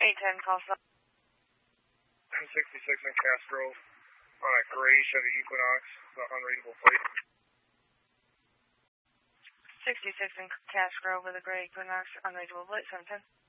810, call sign. 1066 in Cass Grove on a gray Chevy Equinox, the unreadable plate. 66 in Cass Grove with a gray Equinox, unreadable plate, 710.